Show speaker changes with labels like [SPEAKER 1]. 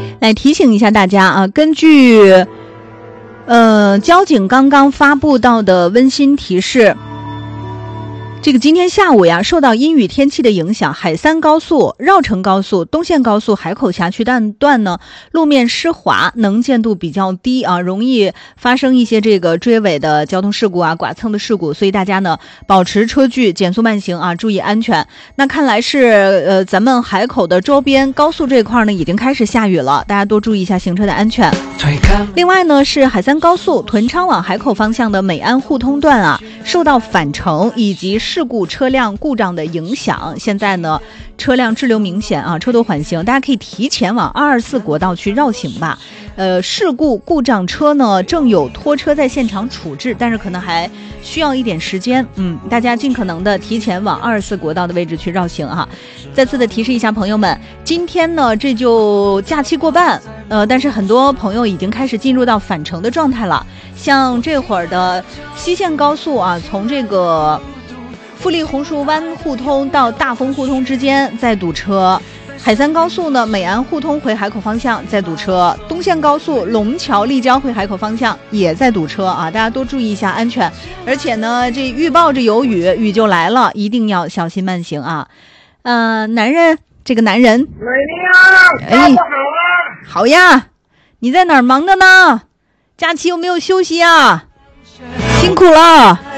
[SPEAKER 1] 来提醒一下大家啊，根据交警刚刚发布到的温馨提示，这个今天下午呀，受到阴雨天气的影响，海三高速、绕城高速、东线高速海口辖区段呢，路面湿滑，能见度比较低啊，容易发生一些这个追尾的交通事故啊、剐蹭的事故，所以大家呢保持车距，减速慢行啊，注意安全。那看来是咱们海口的周边高速这块呢已经开始下雨了，大家多注意一下行车的安全。另外呢是海三高速屯昌往海口方向的美安互通段啊，受到返程以及事故车辆故障的影响，现在呢车辆滞留明显啊，车多缓行，大家可以提前往224国道去绕行吧。事故故障车呢正有拖车在现场处置，但是可能还需要一点时间，大家尽可能的提前往224国道的位置去绕行哈。再次的提示一下朋友们，今天呢这就假期过半，但是很多朋友已经开始进入到返程的状态了，像这会儿的西线高速啊，从这个富力红树湾互通到大丰互通之间在堵车，海三高速呢美安互通回海口方向在堵车，东线高速龙桥立交回海口方向也在堵车啊，大家多注意一下安全。而且呢这预报着有雨，雨就来了，一定要小心慢行啊。这个男人美丽啊，好呀，你在哪儿忙着呢？假期有没有休息啊？辛苦了。